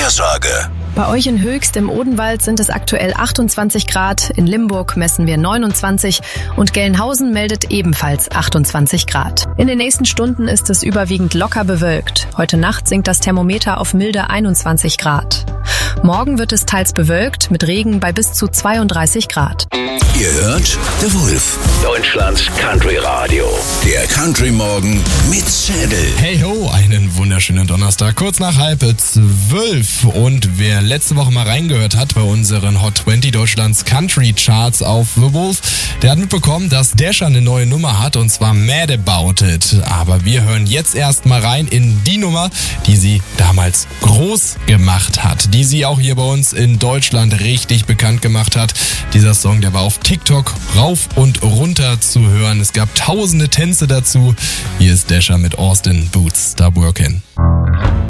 Vorhersage. Bei euch in Höchst im Odenwald sind es aktuell 28 Grad, in Limburg messen wir 29 und Gelnhausen meldet ebenfalls 28 Grad. In den nächsten Stunden ist es überwiegend locker bewölkt. Heute Nacht sinkt das Thermometer auf milde 21 Grad. Morgen wird es teils bewölkt, mit Regen bei bis zu 32 Grad. Ihr hört The Wolf, Deutschlands Country Radio. Der Country Morgen mit Schädel. Hey ho, einen wunderschönen Donnerstag, kurz nach 11:30. Und wer letzte Woche mal reingehört hat bei unseren Hot 20 Deutschlands Country Charts auf The Wolf, der hat mitbekommen, dass Dasher eine neue Nummer hat, und zwar Mad About It. Aber wir hören jetzt erstmal rein in die Nummer, die sie damals groß gemacht hat, die sie auch hier bei uns in Deutschland richtig bekannt gemacht hat. Dieser Song, der war auf TikTok rauf und runter zu hören. Es gab tausende Tänze dazu. Hier ist Dasher mit Austin Boots Stop Workin'.